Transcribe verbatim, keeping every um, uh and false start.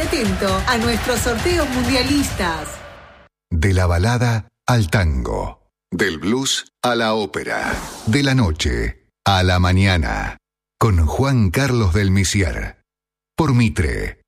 atento a nuestros sorteos mundialistas. De la balada al tango, del blues a la ópera, de la noche a la mañana, con Juan Carlos del Misier, por Mitre